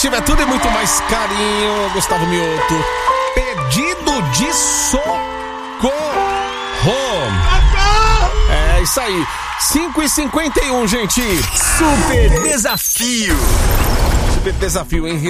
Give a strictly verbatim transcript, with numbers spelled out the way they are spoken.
tiver tudo e muito mais carinho. Gustavo Mioto. Pedido de socorro. É isso aí. cinco e cinquenta e um, gente. Super desafio. Super desafio, hein?